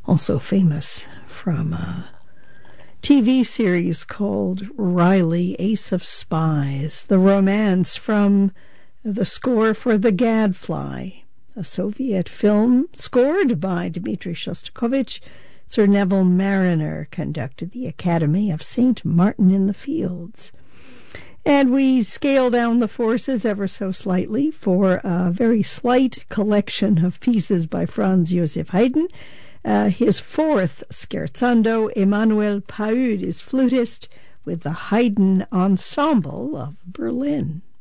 also famous from a TV series called Riley, Ace of Spies. The Romance from the score for The Gadfly, a Soviet film scored by Dmitri Shostakovich. Sir Neville Marriner conducted the Academy of St. Martin-in-the-Fields. And we scale down the forces ever so slightly for a very slight collection of pieces by Franz Joseph Haydn. His fourth scherzando, Emanuel Paud is flutist with the Haydn Ensemble of Berlin.